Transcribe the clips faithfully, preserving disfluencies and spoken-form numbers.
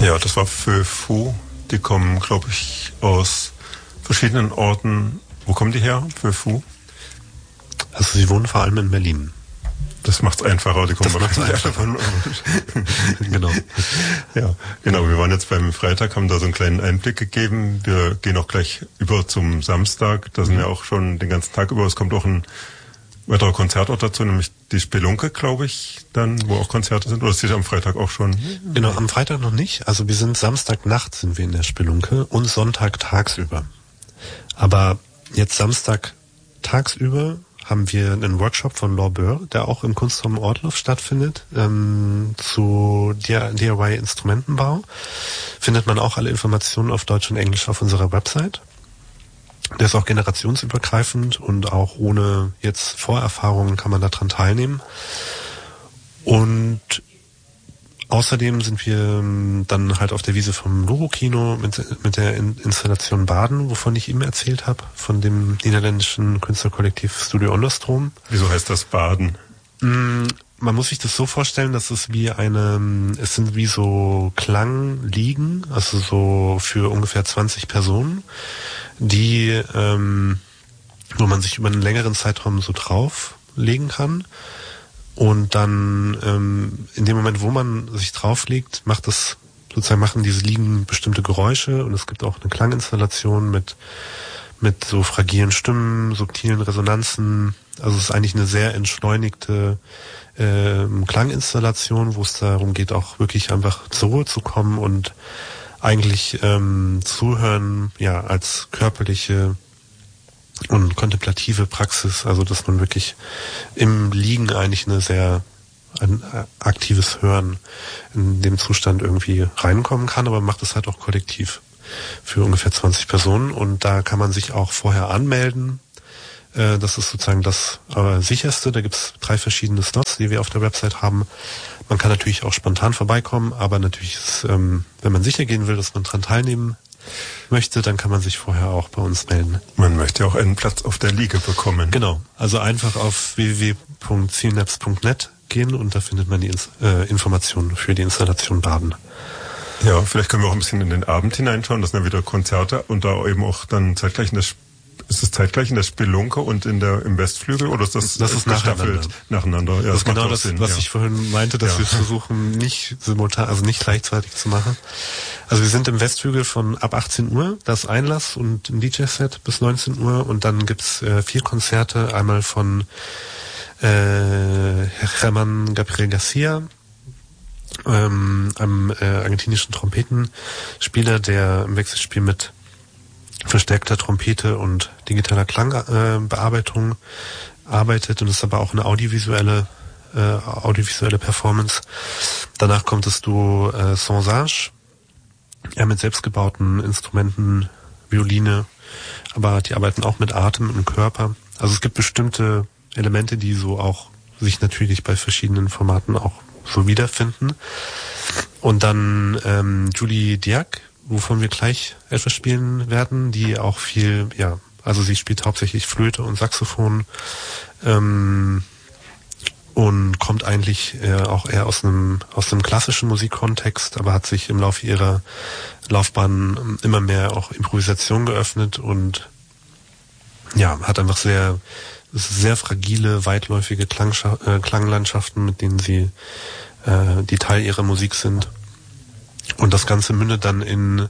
Ja, das war Feu Fou. Die kommen, glaube ich, aus verschiedenen Orten. Wo kommen die her, Feu Fou? Also sie wohnen vor allem in Berlin. Das macht's einfacher, die kommen das wahrscheinlich alle von Genau. Ja, genau. Wir waren jetzt beim Freitag, haben da so einen kleinen Einblick gegeben. Wir gehen auch gleich über zum Samstag. Da sind wir auch schon den ganzen Tag über. Es kommt auch ein weiterer Konzertort dazu, nämlich die Spelunke, glaube ich, dann, wo auch Konzerte sind. Oder ist die am Freitag auch schon? Genau, am Freitag noch nicht. Also wir sind Samstagnacht sind wir in der Spelunke und Sonntag tagsüber. Aber jetzt Samstag tagsüber haben wir einen Workshop von Lorbeur, der auch im Kunstraum Ortloff stattfindet, ähm, zu D I Y-Instrumentenbau. Findet man auch alle Informationen auf Deutsch und Englisch auf unserer Website. Der ist auch generationsübergreifend und auch ohne jetzt Vorerfahrungen kann man daran teilnehmen. Und außerdem sind wir dann halt auf der Wiese vom Loro-Kino mit, mit der Installation Baden, wovon ich eben erzählt habe, von dem niederländischen Künstlerkollektiv Studio Onderstroom. Wieso heißt das Baden? Mm, man muss sich das so vorstellen, dass es wie eine, es sind wie so Klangliegen, also so für ungefähr zwanzig Personen, die, ähm, wo man sich über einen längeren Zeitraum so drauflegen kann. Und dann ähm, in dem Moment, wo man sich drauflegt, macht das sozusagen machen diese Liegen bestimmte Geräusche und es gibt auch eine Klanginstallation mit mit so fragilen Stimmen, subtilen Resonanzen. Also es ist eigentlich eine sehr entschleunigte äh, Klanginstallation, wo es darum geht, auch wirklich einfach zur Ruhe zu kommen und eigentlich ähm, zuhören, ja, als körperliche und kontemplative Praxis, also dass man wirklich im Liegen eigentlich eine sehr ein aktives Hören in dem Zustand irgendwie reinkommen kann, aber man macht es halt auch kollektiv für ungefähr zwanzig Personen und da kann man sich auch vorher anmelden. Äh, das ist sozusagen das äh, sicherste. Da gibt es drei verschiedene Slots, die wir auf der Website haben. Man kann natürlich auch spontan vorbeikommen, aber natürlich ist, ähm, wenn man sicher gehen will, dass man dran teilnehmen möchte, dann kann man sich vorher auch bei uns melden. Man möchte auch einen Platz auf der Liege bekommen. Genau, also einfach auf w w w punkt zielnaps punkt net gehen und da findet man die äh, Informationen für die Installation Baden. Ja, vielleicht können wir auch ein bisschen in den Abend hineinschauen, das sind ja wieder Konzerte und da eben auch dann zeitgleich in der Ist es zeitgleich in der Spelunke und in der im Westflügel oder ist das, das ist nacheinander? nacheinander? Ja, das, das ist genau das, Sinn, was ja. ich vorhin meinte, dass ja. wir es versuchen, nicht simultan, also nicht gleichzeitig zu machen. Also wir sind im Westflügel von ab achtzehn Uhr, das Einlass und ein D J-Set bis neunzehn Uhr und dann gibt's äh, vier Konzerte, einmal von äh, Germán Gabriel García, ähm, einem äh, argentinischen Trompetenspieler, der im Wechselspiel mit verstärkter Trompete und digitaler Klangbearbeitung äh, arbeitet und ist aber auch eine audiovisuelle äh, audiovisuelle Performance. Danach kommt das Duo äh, Sans-Âge, ja, mit selbstgebauten Instrumenten, Violine, aber die arbeiten auch mit Atem und Körper. Also es gibt bestimmte Elemente, die so auch sich natürlich bei verschiedenen Formaten auch so wiederfinden. Und dann ähm, Julie Diac, wovon wir gleich etwas spielen werden, die auch viel, ja, also sie spielt hauptsächlich Flöte und Saxophon ähm, und kommt eigentlich äh, auch eher aus einem aus einem klassischen Musikkontext, aber hat sich im Laufe ihrer Laufbahn immer mehr auch Improvisation geöffnet und ja, hat einfach sehr sehr fragile, weitläufige Klangscha- äh, Klanglandschaften, mit denen sie äh, die Teil ihrer Musik sind. Und das Ganze mündet dann in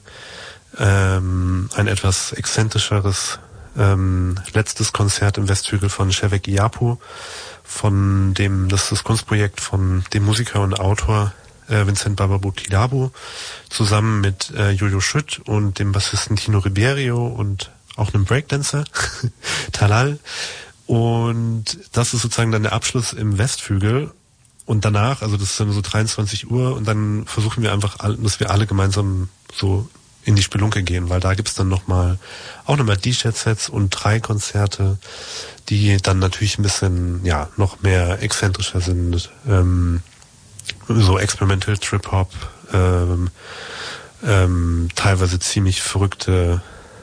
ähm, ein etwas exzentrischeres ähm, letztes Konzert im Westflügel von Shevek Iapu, von dem, das ist das Kunstprojekt von dem Musiker und Autor äh, Vincent Bababou-Tilabo, zusammen mit äh, Jojo Schütt und dem Bassisten Tino Ribeiro und auch einem Breakdancer, Talal. Und das ist sozusagen dann der Abschluss im Westflügel. Und danach, also das ist dann so dreiundzwanzig Uhr und dann versuchen wir einfach, dass wir alle gemeinsam so in die Spelunke gehen, weil da gibt's dann nochmal, auch nochmal D J-Sets und drei Konzerte, die dann natürlich ein bisschen, ja, noch mehr exzentrischer sind, ähm, so Experimental Trip-Hop, ähm, ähm, teilweise ziemlich verrückte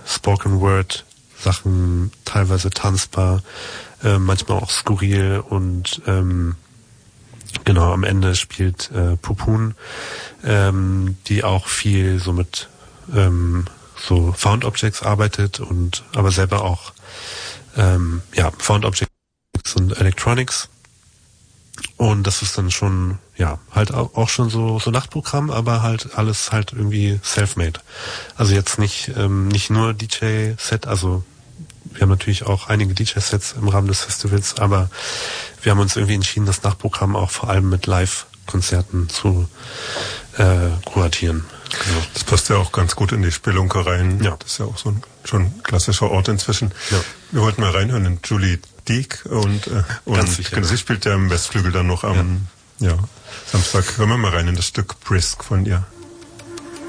Spoken-Word-Sachen, teilweise tanzbar, äh, manchmal auch skurril und ähm, Genau, am Ende spielt äh, Pupun, ähm, die auch viel so mit ähm, so Found Objects arbeitet und aber selber auch ähm, ja Found Objects und Electronics. Und das ist dann schon, ja, halt auch schon so so Nachtprogramm, aber halt alles halt irgendwie self-made. Also jetzt nicht ähm, nicht nur D J-Set, also wir haben natürlich auch einige D J-Sets im Rahmen des Festivals, aber wir haben uns irgendwie entschieden, das Nachtprogramm auch vor allem mit Live-Konzerten zu äh, kuratieren. Genau. Das passt ja auch ganz gut in die Spelunke rein. Ja. Das ist ja auch so ein schon klassischer Ort inzwischen. Ja. Wir wollten mal reinhören in Julie Deak und, äh, und sicher, sie spielt ja im Westflügel dann noch am ja. Ja, Samstag. Hören wir mal rein in das Stück Brisk von ihr.